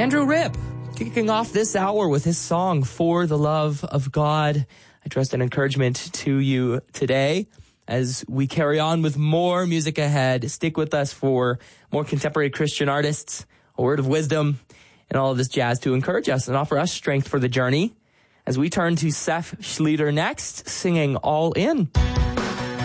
Andrew Ripp, kicking off this hour with his song, For the Love of God. I trust an encouragement to you today as we carry on with more music ahead. Stick with us for more contemporary Christian artists, a word of wisdom, and all of this jazz to encourage us and offer us strength for the journey as we turn to Seth Schlueter next, singing All In.